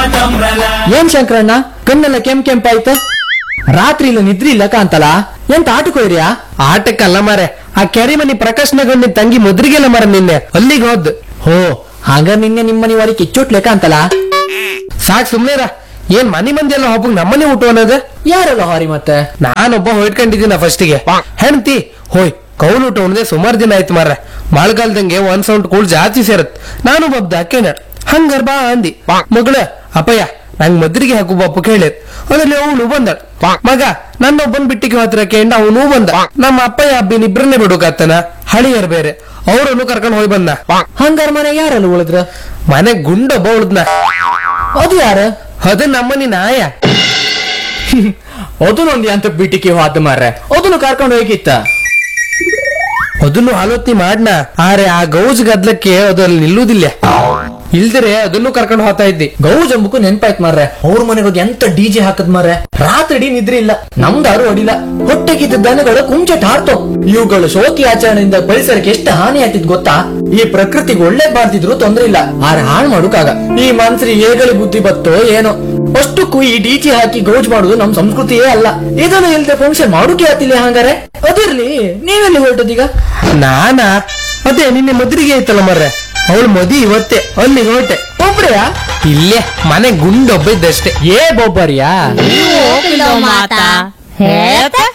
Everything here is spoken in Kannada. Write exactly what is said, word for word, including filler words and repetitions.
ಏನ್ ಶಂಕರಣ್ಣ ಕಣ್ಣೆಲ್ಲ ಕೆಂಪ್ ಕೆಂಪಾಯ್ತು? ರಾತ್ರಿ ಇಲ್ಲ ನಿದ್ರಿ ಇಲ್ಲ ಕಾಂತಲ್ಲ, ಎಂತ ಆಟಕ್ಕೆ ಹೋಯ್ರಿಯಾ? ಆಟಕ್ಕಲ್ಲ ಮಾರೆ, ಆ ಕೆರಿಮನಿ ಪ್ರಕಾಶ್ನಗೊಂಡಿ ತಂಗಿ ಮುದ್ರಿಗೆಲ್ಲ ಮರ ನಿನ್ನೆ ಅಲ್ಲಿಗೆ ಹೋದ್. ಹೋ ಹಾಗ ನಿನ್ನೆ ನಿಮ್ಮನಿ ವಾರಿ ಕಿಚ್ಚೋಟ್ಲೆ ಕಾಂತಲ್ಲ. ಸಾಕ್ ಸುಮ್ನೇರ, ಏನ್ ಮನಿ ಮಂದಿ ಎಲ್ಲ ಒಬ್ಬಗ್ ನಮ್ಮನೆ ಊಟ ಅನ್ನೋದು? ಯಾರೆಲ್ಲ ಹಾರಿ ಮತ್ತೆ? ನಾನೊಬ್ಬ ಹೊಯ್ಕೊಂಡಿದ್ದೀನ ಫಸ್ಟಿಗೆ. ಹೆಣ್ತಿ ಹೋಯ್ ಕೌಲ್ ಊಟ ಉಣ್ದೆ ಸುಮಾರು ದಿನ ಆಯ್ತು ಮಾರ್ರೆ. ಮಳೆಗಾಲದಂಗೆ ಒಂದ್ ಸೌಂಡ್ ಕೂಳ್ ಜಾಸ್ತಿ ಸೇರತ್. ನಾನು ಬಬ್ದ ಹಾಕೇನ ಹಂಗಾರ ಬಾ ಅಂದಿ. ಮಗಳ ಅಪ್ಪಯ್ಯ ನಂಗ್ ಮದ್ರಿಗೆ ಹಾಕು ಬಪ್ಪು ಕೇಳಿದ್. ಅದ್ರಲ್ಲಿ ಅವನು ಬಂದ ಮಗ ನನ್ನೊಬ್ಬನ್ ಬಿಟ್ಟಿಗೆ ಹತ್ರ ಕೇಂಡ ಅವನು ಬಂದ. ನಮ್ಮ ಅಪ್ಪಯ್ಯ ಹಬ್ಬಿನ ಇಬ್ರನ್ನೇ ಬಿಡುಕಾತನ, ಹಳಿಯರ್ ಬೇರೆ, ಅವ್ರನ್ನು ಕರ್ಕೊಂಡ್ ಹೋಗಿ ಬಂದ. ಹಂಗಾರ ಮನೆ ಯಾರಲ್ಲ ಉಳಿದ್ರ? ಮನೆ ಗುಂಡೊಬ್ಬ ಉಳಿದ್ನ. ಅದು ಯಾರ? ಅದು ನಮ್ಮನಿ ನಾಯ. ಅದನ್ನೊಂದು ಅಂತ ಬಿಟ್ಟಿಗೆ ಹೋದ ಮಾರ್ರೆ, ಅದನ್ನು ಕರ್ಕೊಂಡು ಹೋಗಿತ್ತ. ಅದನ್ನು ಆಲೋಚನೆ ಮಾಡ್ನ, ಆರೆ ಆ ಗೌಜ್ ಗದ್ಲಕ್ಕೆ ಅದು ಅಲ್ಲಿ ನಿಲ್ಲುವುದಿಲ್ಲ. ಇಲ್ದರೆ ಅದನ್ನು ಕರ್ಕೊಂಡು ಹೋಗ್ತಾ ಇದ್ದಿ. ಗೌಜ್ ಅಂಬಕು ನೆನ್ಪಾಯ್ತು ಮಾರ್ರೆ, ಅವ್ರ ಮನೆಗೆ ಹೋಗಿ ಎಂತ ಡಿಜೆ ಹಾಕದ್ ಮಾರ್ರೆ. ರಾತ್ರಿ ನಿದ್ರೆ ಇಲ್ಲ, ನಮ್ದಾರು ಅಡಿಲ್ಲ. ಹೊಟ್ಟೆಗಿದ್ದ ದನಗಳು ಕುಂಚಟ ಹಾರ್ತೋ. ಇವುಗಳು ಶೋಕಿ ಆಚರಣೆಯಿಂದ ಪರಿಸರಕ್ಕೆ ಎಷ್ಟು ಹಾನಿ ಆಯ್ತಿದ್ ಗೊತ್ತಾ? ಈ ಪ್ರಕೃತಿಗೆ ಒಳ್ಳೆ ಬಾರ್ತಿದ್ರು ತೊಂದ್ರೆ ಇಲ್ಲ, ಆರೆ ಹಾಳು ಮಾಡುಕಾಗ ಈ ಮನ್ಸರಿ ಏಗಳಿ ಬುದ್ಧಿ ಬತ್ತೋ ಏನೋ. ಅಷ್ಟಕ್ಕೂ ಈ ಡಿಜೆ ಹಾಕಿ ಗೌಜ್ ಮಾಡುದು ನಮ್ ಸಂಸ್ಕೃತಿಯೇ ಅಲ್ಲ. ಇದನ್ನು ಇಲ್ದೆ ಫಂಕ್ಷನ್ ಮಾಡುಕೆ ಆತಿಲ್ಲ. ಹಂಗಾರೆ ಅದಿರ್ಲಿ, ನೀವೆಲ್ಲಿ ಹೊರಟದೀಗ? ನಾನಾ ಅದೇ ನಿನ್ನೆ ಮದ್ರಿಗೆ ಐತಲ್ಲ ಮರ್ರೆ, ಅವಳು ಮದಿ ಇವತ್ತೆ ಅಲ್ಲಿಗೆ ಹೊರಟೆ. ಒಬ್ರೆಯಾ? ಇಲ್ಲೇ ಮನೆ ಗುಂಡೊಬ್ಬ ಇದ್ದಷ್ಟೇ. ಏ ಬೊಬ್ಬರಿಯಾ? ನೀವು ಹೋಗಿಲ್ಲ ಮಾತಾ ಹೇಳ್ತಾ